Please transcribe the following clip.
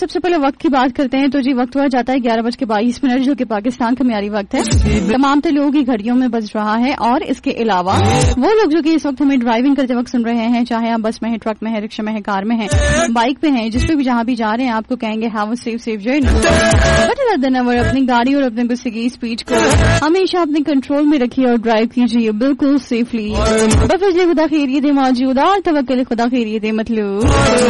सबसे पहले वक्त की बात करते हैं तो जी वक्त हुआ जाता है 11:22 जो कि पाकिस्तान का मियारी वक्त है। तमाम लोगों की घड़ियों में बज रहा है। और इसके अलावा वो लोग जो कि इस वक्त हमें ड्राइविंग करते वक्त सुन रहे हैं, चाहे आप बस में है, ट्रक में है, रिक्शा में है, कार में है, बाइक पे हैं, जिस पे भी जहां भी जा रहे हैं, आपको कहेंगे have a safe journey. But अपनी गाड़ी और अपने गुस्से की स्पीड को हमेशा अपने कंट्रोल में रखिए और ड्राइव कीजिए बिल्कुल सेफली। बफजले खुदा खैरियत मौजूदा और तवक्कुल खुदा खैरियत मतलूब।